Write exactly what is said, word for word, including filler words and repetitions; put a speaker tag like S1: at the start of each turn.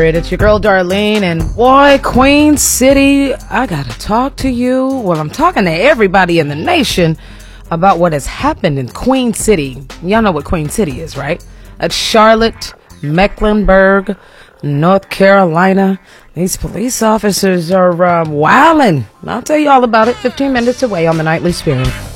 S1: It's your girl Darlene, and boy, Queen City, I gotta talk to you. Well, I'm talking to everybody in the nation about what has happened in Queen City. Y'all know what Queen City is, right? At Charlotte, Mecklenburg, North Carolina. These police officers are um, wilding. I'll tell you all about it fifteen minutes away on the Nightly Spirit.